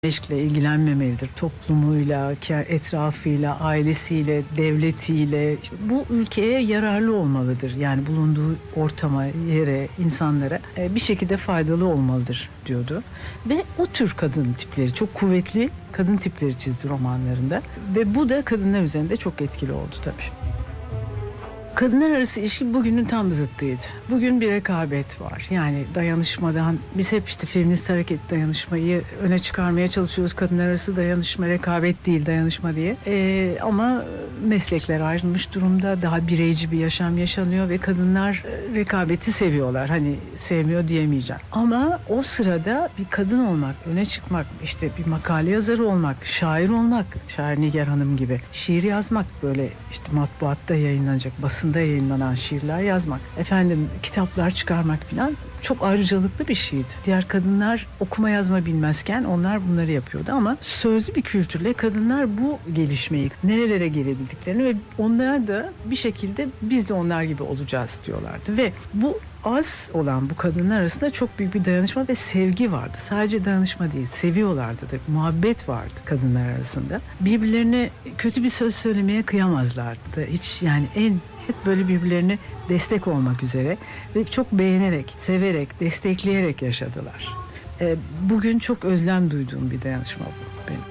Meşkle ilgilenmemelidir. Toplumuyla, etrafıyla, ailesiyle, devletiyle. İşte bu ülkeye yararlı olmalıdır. Yani bulunduğu ortama, yere, insanlara bir şekilde faydalı olmalıdır diyordu. Ve o tür kadın tipleri, çok kuvvetli kadın tipleri çizdi romanlarında. Ve bu da kadınlar üzerinde çok etkili oldu tabii. Kadınlar arası ilişki bugünün tam zıttıydı. Bugün bir rekabet var. Yani dayanışmadan, biz hep işte feminist hareket dayanışmayı öne çıkarmaya çalışıyoruz. Kadınlar arası dayanışma, rekabet değil dayanışma diye. Ama meslekler ayrılmış durumda. Daha bireyci bir yaşam yaşanıyor ve kadınlar rekabeti seviyorlar. Hani sevmiyor diyemeyeceğim. Ama o sırada bir kadın olmak, öne çıkmak, işte bir makale yazarı olmak, şair olmak, şair Nigar Hanım gibi, şiir yazmak, böyle işte matbuatta yayınlanacak, basında yayınlanan şiirler yazmak, kitaplar çıkarmak falan çok ayrıcalıklı bir şeydi. Diğer kadınlar okuma yazma bilmezken onlar bunları yapıyordu ama sözlü bir kültürle kadınlar bu gelişmeyi, nerelere gelebildiklerini ve onlar da bir şekilde biz de onlar gibi olacağız diyorlardı ve bu az olan bu kadınlar arasında çok büyük bir dayanışma ve sevgi vardı. Sadece dayanışma değil, seviyorlardı da, muhabbet vardı kadınlar arasında. Birbirlerine kötü bir söz söylemeye kıyamazlardı. Hiç yani hep böyle birbirlerine destek olmak üzere ve çok beğenerek, severek, destekleyerek yaşadılar. Bugün çok özlem duyduğum bir dayanışma bu benim.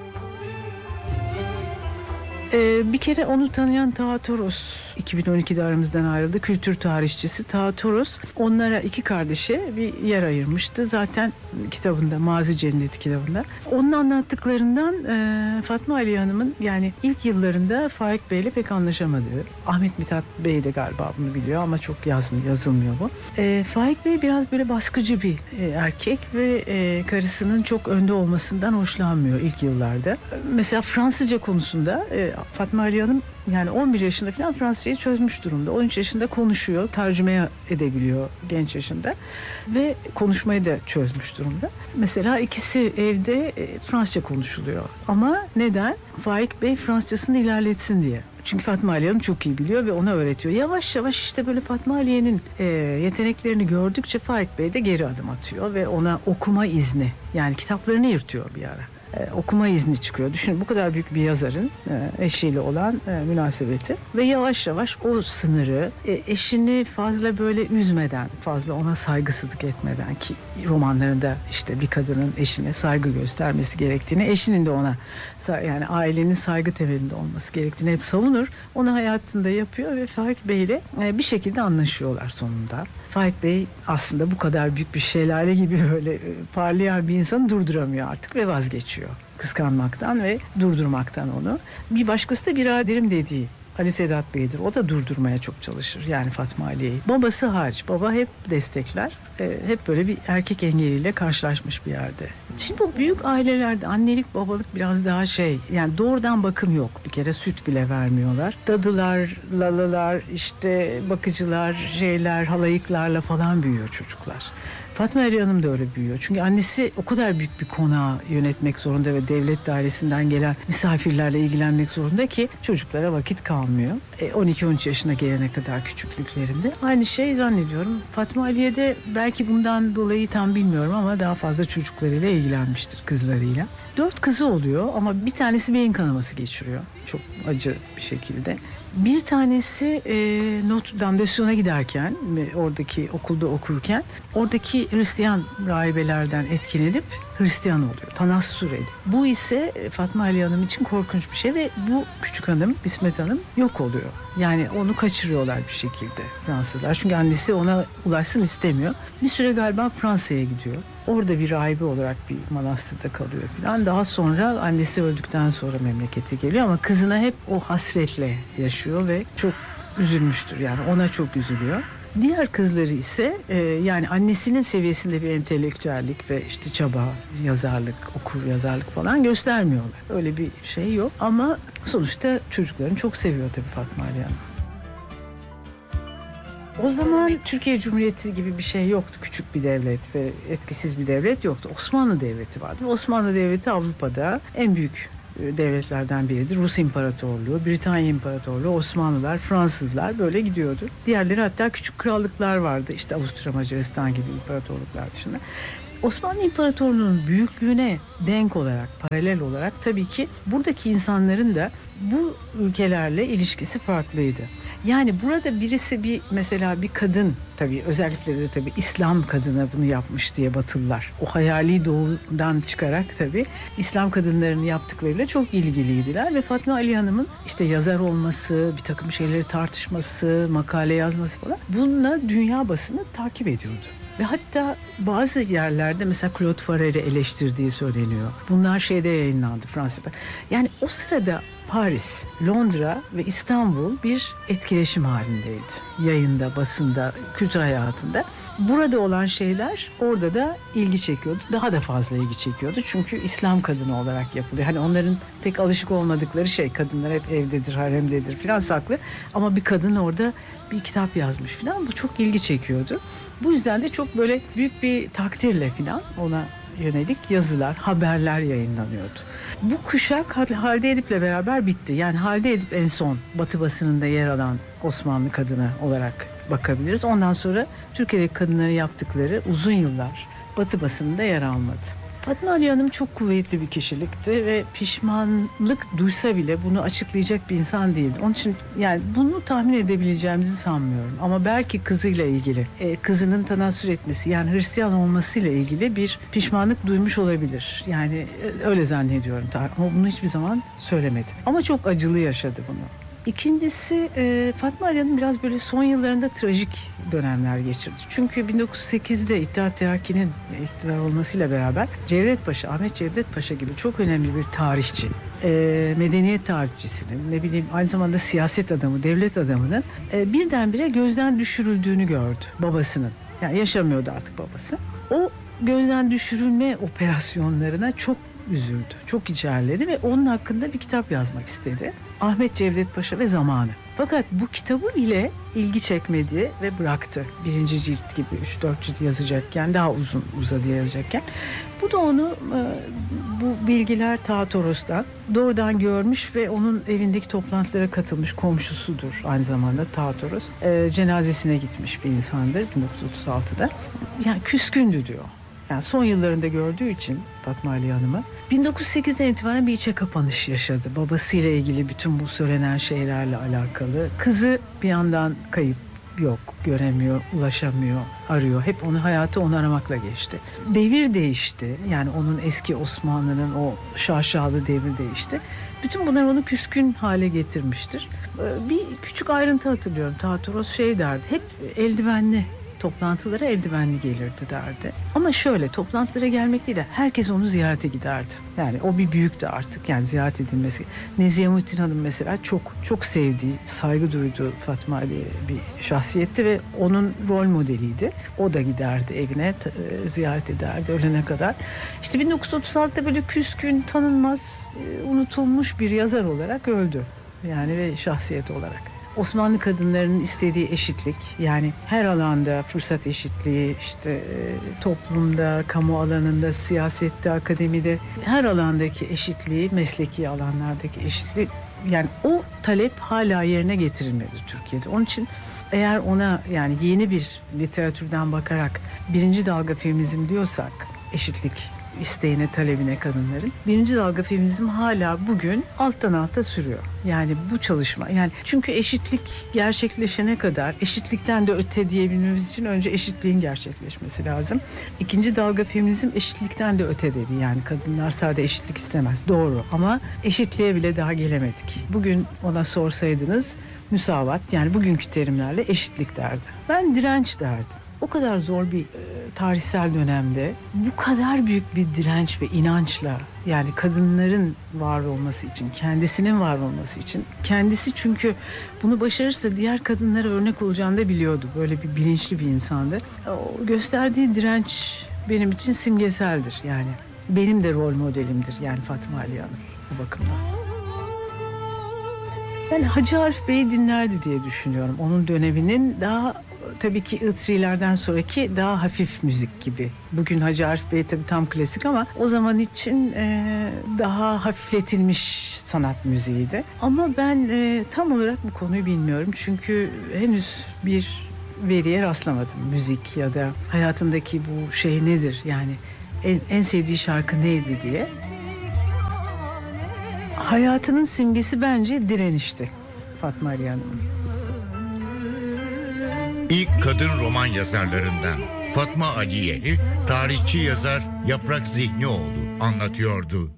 Bir kere onu tanıyan Taha Toros 2012'de aramızdan ayrıldı. Kültür tarihçisi Taha Toros onlara, iki kardeşe bir yer ayırmıştı. Zaten kitabında, Mazi Cenneti kitabında. Onun anlattıklarından Fatma Aliye Hanım'ın yani ilk yıllarında Faik Bey'le pek anlaşamadığı. Ahmet Mithat Bey de galiba bunu biliyor ama çok yazılmıyor bu. Faik Bey biraz böyle baskıcı bir erkek ve karısının çok önde olmasından hoşlanmıyor ilk yıllarda. Mesela Fransızca konusunda Fatma Aliye Hanım yani 11 yaşında falan Fransızcayı çözmüş durumda. 13 yaşında konuşuyor, tercüme edebiliyor genç yaşında ve konuşmayı da çözmüş durumda. Mesela ikisi evde Fransızca konuşuluyor. Ama neden? Faik Bey Fransızcasını ilerletsin diye. Çünkü Fatma Aliye Hanım çok iyi biliyor ve ona öğretiyor. Yavaş yavaş işte böyle Fatma Aliye'nin yeteneklerini gördükçe Faik Bey de geri adım atıyor ve ona okuma izni, yani kitaplarını yırtıyor bir ara. Okuma izni çıkıyor. Düşünün, bu kadar büyük bir yazarın eşiyle olan münasebeti ve yavaş yavaş o sınırı eşini fazla böyle üzmeden, fazla ona saygısızlık etmeden, ki romanlarında işte bir kadının eşine saygı göstermesi gerektiğini, eşinin de ona yani ailenin saygı temelinde olması gerektiğini hep savunur. Onu hayatında yapıyor ve Faik Bey'le bir şekilde anlaşıyorlar sonunda. Faik Bey aslında bu kadar büyük bir şelale gibi böyle parlayan bir insanı durduramıyor artık ve vazgeçiyor kıskanmaktan ve durdurmaktan onu. Bir başkası da biraderim dediği Ali Sedat Bey'dir. O da durdurmaya çok çalışır. Yani Fatma Aliye'yi. Babası hariç. Baba hep destekler. Hep böyle bir erkek engeliyle karşılaşmış bir yerde. Şimdi bu büyük ailelerde annelik babalık biraz daha yani doğrudan bakım yok. Bir kere süt bile vermiyorlar. Dadılar, lalalar, işte bakıcılar, halayıklarla falan büyüyor çocuklar. Fatma Aliye Hanım da öyle büyüyor. Çünkü annesi o kadar büyük bir konağı yönetmek zorunda ve devlet dairesinden gelen misafirlerle ilgilenmek zorunda ki çocuklara vakit kalmıyor. 12-13 yaşına gelene kadar küçüklüklerinde. Aynı şey zannediyorum. Fatma Aliye de belki bundan dolayı tam bilmiyorum ama daha fazla çocuklarıyla ilgilenmiştir, kızlarıyla. 4 kızı oluyor ama bir tanesi beyin kanaması geçiriyor. Çok acı bir şekilde. Bir tanesi Notre Dame de Sion'a giderken, oradaki okulda okurken, oradaki Hristiyan rahibelerden etkilenip Hristiyan oluyor. Tanassur ediyor. Bu ise Fatma Aliye Hanım için korkunç bir şey ve bu küçük hanım, İsmet Hanım yok oluyor. Yani onu kaçırıyorlar bir şekilde Fransızlar. Çünkü annesi ona ulaşsın istemiyor. Bir süre galiba Fransa'ya gidiyor. Orada bir rahibe olarak bir manastırda kalıyor falan. Daha sonra annesi öldükten sonra memlekete geliyor ama kızına hep o hasretle yaşıyor ve çok üzülmüştür. Yani ona çok üzülüyor. Diğer kızları ise yani annesinin seviyesinde bir entelektüellik ve işte çaba, yazarlık, okur yazarlık falan göstermiyorlar. Öyle bir şey yok ama sonuçta çocuklarını çok seviyor tabii Fatma Aliye Hanım. O zaman Türkiye Cumhuriyeti gibi bir şey yoktu. Küçük bir devlet ve etkisiz bir devlet yoktu. Osmanlı Devleti vardı. Osmanlı Devleti Avrupa'da en büyük devletlerden biridir. Rus İmparatorluğu, Britanya İmparatorluğu, Osmanlılar, Fransızlar böyle gidiyordu. Diğerleri hatta küçük krallıklar vardı. İşte Avusturya, Macaristan gibi imparatorluklar dışında. Osmanlı İmparatorluğu'nun büyüklüğüne denk olarak, paralel olarak tabii ki buradaki insanların da bu ülkelerle ilişkisi farklıydı. Yani burada birisi mesela bir kadın, tabii özellikle de tabii İslam kadına bunu yapmış diye Batılılar. O hayali doğudan çıkarak tabii İslam kadınlarının yaptıklarıyla çok ilgiliydiler ve Fatma Ali Hanım'ın işte yazar olması, bir takım şeyleri tartışması, makale yazması falan, bununla dünya basını takip ediyordu. Ve hatta bazı yerlerde mesela Claude Farrer'i eleştirdiği söyleniyor. Bunlar şeyde yayınlandı, Fransa'da. Yani o sırada Paris, Londra ve İstanbul bir etkileşim halindeydi. Yayında, basında, kültür hayatında. Burada olan şeyler orada da ilgi çekiyordu. Daha da fazla ilgi çekiyordu. Çünkü İslam kadını olarak yapılıyor. Hani onların pek alışık olmadıkları şey, kadınlar hep evdedir, haremdedir falan saklı. Ama bir kadın orada bir kitap yazmış falan. Bu çok ilgi çekiyordu. Bu yüzden de çok böyle büyük bir takdirle falan ona yönelik yazılar, haberler yayınlanıyordu. Bu kuşak Halide Edip'le beraber bitti. Yani Halide Edip en son Batı basınında yer alan Osmanlı kadını olarak bakabiliriz. Ondan sonra Türkiye'deki kadınların yaptıkları uzun yıllar Batı basınında yer almadı. Fatma Ali Hanım çok kuvvetli bir kişilikti ve pişmanlık duysa bile bunu açıklayacak bir insan değildi. Onun için yani bunu tahmin edebileceğimizi sanmıyorum. Ama belki kızıyla ilgili, kızının tenassür etmesi, yani Hristiyan olmasıyla ilgili bir pişmanlık duymuş olabilir. Yani öyle zannediyorum. Ama bunu hiçbir zaman söylemedi. Ama çok acılı yaşadı bunu. İkincisi Fatma Ali Hanım biraz böyle son yıllarında trajik dönemler geçirdi. Çünkü 1908'de İttihat Terakki'nin iktidar olmasıyla beraber Cevdet Paşa, Ahmet Cevdet Paşa gibi çok önemli bir tarihçi, medeniyet tarihçisinin, ne bileyim aynı zamanda siyaset adamı, devlet adamının birdenbire gözden düşürüldüğünü gördü babasının. Yani yaşamıyordu artık babası. O gözden düşürülme operasyonlarına çok üzüldü, çok içerledi ve onun hakkında bir kitap yazmak istedi. Ahmet Cevdet Paşa ve Zamanı. Fakat bu kitabı ile ilgi çekmedi ve bıraktı. Birinci cilt gibi 3-4 cilt yazacakken, daha uzun uzadıya yazacakken. Bu da onu bu bilgiler ta Toros'tan doğrudan görmüş ve onun evindeki toplantılara katılmış, komşusudur aynı zamanda ta Toros. Cenazesine gitmiş bir insandır 1936'da. Yani küskündü diyor. Yani son yıllarında gördüğü için Fatma Ali Hanım'ı 1908'den itibaren bir içe kapanış yaşadı. Babasıyla ilgili bütün bu söylenen şeylerle alakalı. Kızı bir yandan kayıp, yok, göremiyor, ulaşamıyor, arıyor. Hep hayatı onu aramakla geçti. Devir değişti. Yani onun eski Osmanlı'nın o şaşalı devri değişti. Bütün bunlar onu küskün hale getirmiştir. Bir küçük ayrıntı hatırlıyorum. Tartoros şey derdi, hep eldivenli, toplantılara eldivenli gelirdi derdi. Ama şöyle, toplantılara gelmek değil de herkes onu ziyarete giderdi. Yani o bir büyüktü artık, yani ziyaret edilmesi. Nezihe Muhittin Hanım mesela çok çok sevdiği, saygı duyduğu Fatma Ali bir şahsiyetti ve onun rol modeliydi. O da giderdi evine, ziyaret ederdi ölene kadar. İşte 1936'da böyle küskün, tanınmaz, unutulmuş bir yazar olarak öldü. Yani ve şahsiyet olarak. Osmanlı kadınlarının istediği eşitlik, yani her alanda fırsat eşitliği, işte toplumda, kamu alanında, siyasette, akademide her alandaki eşitliği, mesleki alanlardaki eşitliği, yani o talep hala yerine getirilmedi Türkiye'de. Onun için eğer ona yani yeni bir literatürden bakarak birinci dalga feminizm diyorsak, eşitlik isteğine, talebine kadınların, birinci dalga feminizm hala bugün alttan alta sürüyor. Yani bu çalışma, yani çünkü eşitlik gerçekleşene kadar, eşitlikten de öte diyebilmemiz için önce eşitliğin gerçekleşmesi lazım. İkinci dalga feminizm eşitlikten de öte dedi. Yani kadınlar sadece eşitlik istemez. Doğru, ama eşitliğe bile daha gelemedik. Bugün ona sorsaydınız müsavat, yani bugünkü terimlerle eşitlik derdi. Ben direnç derdim. O kadar zor bir tarihsel dönemde bu kadar büyük bir direnç ve inançla, yani kadınların var olması için, kendisinin var olması için, kendisi çünkü bunu başarırsa diğer kadınlara örnek olacağını da biliyordu. Böyle bir bilinçli bir insandı. O gösterdiği direnç benim için simgeseldir yani. Benim de rol modelimdir yani Fatma Ali Hanım bu bakımdan. Ben Hacı Arif Bey'i dinlerdi diye düşünüyorum. Onun döneminin daha tabii ki Itri'lerden sonraki daha hafif müzik gibi. Bugün Hacı Arif Bey tabii tam klasik ama o zaman için daha hafifletilmiş sanat müziğiydi. Ama ben tam olarak bu konuyu bilmiyorum. Çünkü henüz bir veriye rastlamadım. Müzik ya da hayatındaki bu şey nedir yani en sevdiği şarkı neydi diye. Hayatının simgesi bence direnişti Fatma Aliye Hanım'ın. İlk kadın roman yazarlarından Fatma Aliye, tarihçi yazar Yaprak Zihnioğlu anlatıyordu.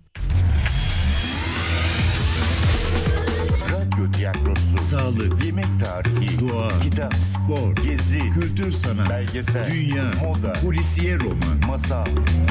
Radyo tiyatrosu, Sağlık, yemek tarihi, doğa, kitap, spor, gezi, kültür sanat, belgesel, dünya, moda, polisiye roman. masal,